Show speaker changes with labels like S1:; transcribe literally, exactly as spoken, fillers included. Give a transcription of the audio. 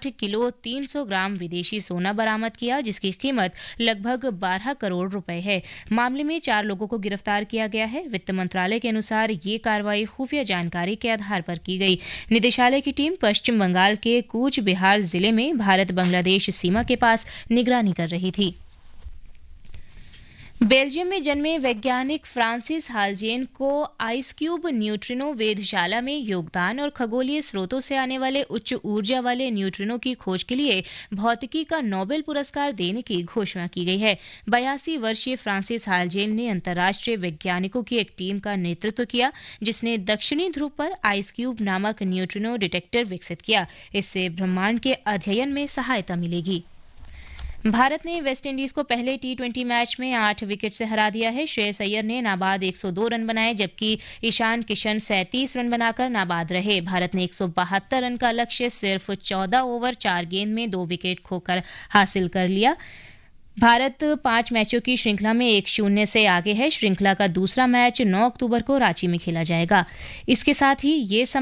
S1: आठ किलो तीन सौ ग्राम विदेशी सोना बरामद किया, जिसकी कीमत लगभग बारह करोड़ रुपए है। मामले में चार लोगों को गिरफ्तार किया गया है। वित्त मंत्रालय के अनुसार ये कार्रवाई खुफिया जानकारी के आधार पर की गई। निदेशालय की टीम पश्चिम बंगाल के कूच बिहार जिले में भारत बांग्लादेश सीमा के पास निगरानी कर रही थी। बेल्जियम में जन्मे वैज्ञानिक फ्रांसिस हालजेन को आइस क्यूब न्यूट्रिनो वेधशाला में योगदान और खगोलीय स्रोतों से आने वाले उच्च ऊर्जा वाले न्यूट्रिनो की खोज के लिए भौतिकी का नोबेल पुरस्कार देने की घोषणा की गई है। बयासी वर्षीय फ्रांसिस हालजेन ने अंतर्राष्ट्रीय वैज्ञानिकों की एक टीम का नेतृत्व किया, जिसने दक्षिणी ध्रुव पर आइस क्यूब नामक न्यूट्रिनो डिटेक्टर विकसित किया। इससे ब्रह्मांड के अध्ययन में सहायता मिलेगी। भारत ने वेस्टइंडीज को पहले टी ट्वेंटी मैच में आठ विकेट से हरा दिया है। श्रेयस अय्यर ने नाबाद एक सौ दो रन बनाए, जबकि ईशान किशन सैंतीस रन बनाकर नाबाद रहे। भारत ने एक सौ बहत्तर रन का लक्ष्य सिर्फ चौदह ओवर चार गेंद में दो विकेट खोकर हासिल कर लिया। भारत पांच मैचों की श्रृंखला में एक शून्य से आगे है। श्रृंखला का दूसरा मैच नौ अक्टूबर को रांची में खेला जाएगा। इसके साथ ही ये